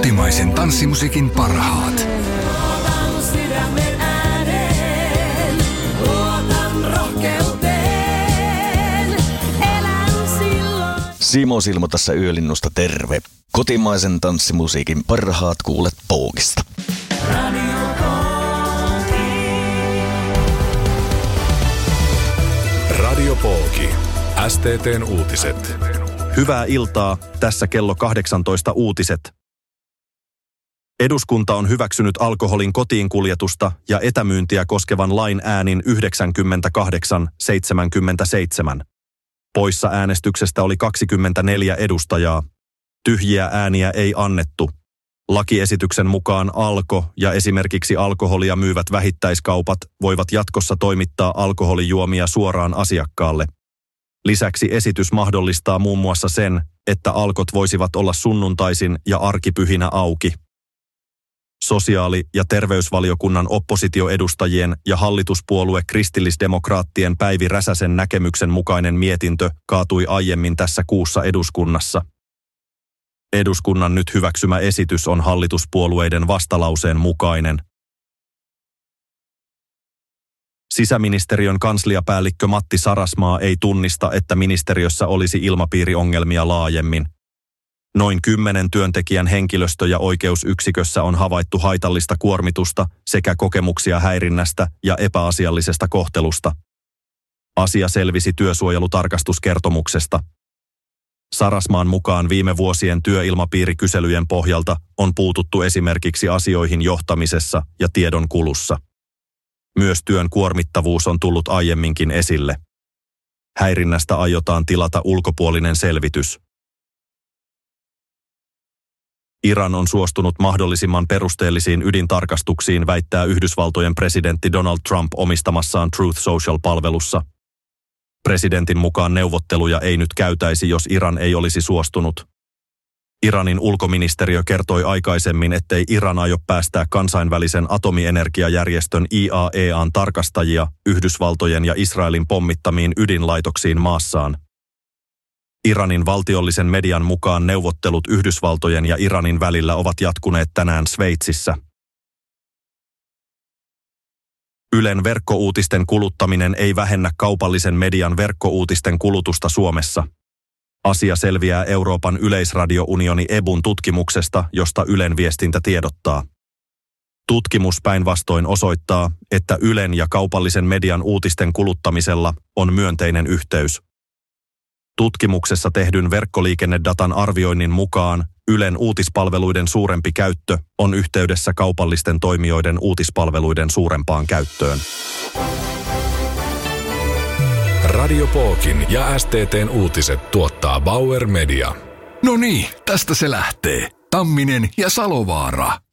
Kotimaisen tanssimusiikin parhaat. Simo Silmo tässä Yölinnusta, terve. Kotimaisen tanssimusiikin parhaat kuulet Pookista. Radio Pooki. STT:n uutiset. Hyvää iltaa, tässä kello 18 uutiset. Eduskunta on hyväksynyt alkoholin kotiin kuljetusta ja etämyyntiä koskevan lain äänin 98-77. Poissa äänestyksestä oli 24 edustajaa. Tyhjiä ääniä ei annettu. Lakiesityksen mukaan Alko ja esimerkiksi alkoholia myyvät vähittäiskaupat voivat jatkossa toimittaa alkoholijuomia suoraan asiakkaalle. Lisäksi esitys mahdollistaa muun muassa sen, että Alkot voisivat olla sunnuntaisin ja arkipyhinä auki. Sosiaali- ja terveysvaliokunnan oppositioedustajien ja hallituspuolue kristillisdemokraattien Päivi Räsäsen näkemyksen mukainen mietintö kaatui aiemmin tässä kuussa eduskunnassa. Eduskunnan nyt hyväksymä esitys on hallituspuolueiden vastalauseen mukainen. Sisäministeriön kansliapäällikkö Matti Sarasmaa ei tunnista, että ministeriössä olisi ilmapiiriongelmia laajemmin. Noin 10 työntekijän henkilöstö- ja oikeusyksikössä on havaittu haitallista kuormitusta sekä kokemuksia häirinnästä ja epäasiallisesta kohtelusta. Asia selvisi työsuojelutarkastuskertomuksesta. Sarasmaan mukaan viime vuosien työilmapiirikyselyjen pohjalta on puututtu esimerkiksi asioihin johtamisessa ja tiedonkulussa. Myös työn kuormittavuus on tullut aiemminkin esille. Häirinnästä aiotaan tilata ulkopuolinen selvitys. Iran on suostunut mahdollisimman perusteellisiin ydintarkastuksiin, väittää Yhdysvaltojen presidentti Donald Trump omistamassaan Truth Social-palvelussa. Presidentin mukaan neuvotteluja ei nyt käytäisi, jos Iran ei olisi suostunut. Iranin ulkoministeriö kertoi aikaisemmin, ettei Iran aio päästää kansainvälisen atomienergiajärjestön IAEA:n tarkastajia Yhdysvaltojen ja Israelin pommittamiin ydinlaitoksiin maassaan. Iranin valtiollisen median mukaan neuvottelut Yhdysvaltojen ja Iranin välillä ovat jatkuneet tänään Sveitsissä. Ylen verkkouutisten kuluttaminen ei vähennä kaupallisen median verkkouutisten kulutusta Suomessa. Asia selviää Euroopan yleisradiounioni EBUn tutkimuksesta, josta Ylen viestintä tiedottaa. Tutkimus päinvastoin osoittaa, että Ylen ja kaupallisen median uutisten kuluttamisella on myönteinen yhteys. Tutkimuksessa tehdyn verkkoliikennedatan arvioinnin mukaan Ylen uutispalveluiden suurempi käyttö on yhteydessä kaupallisten toimijoiden uutispalveluiden suurempaan käyttöön. Radio Pookin ja STT:n uutiset tuottaa Bauer Media. No niin, tästä se lähtee. Tamminen ja Salovaara.